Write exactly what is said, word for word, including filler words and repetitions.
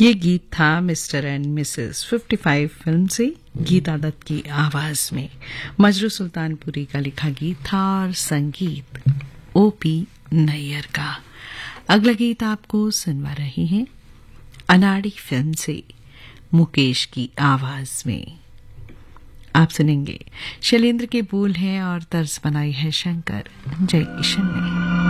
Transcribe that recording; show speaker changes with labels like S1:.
S1: ये गीत था मिस्टर एंड मिसेस पचपन फिल्म से गीता दत्त की आवाज में। मजरू सुल्तानपुरी का लिखा गीत था और संगीत ओपी नैयर का। अगला गीत आपको सुनवा रही हैं अनाड़ी फिल्म से मुकेश की आवाज में। आप सुनेंगे शैलेंद्र के बोल हैं और तर्ज बनाई है शंकर जयकिशन ने।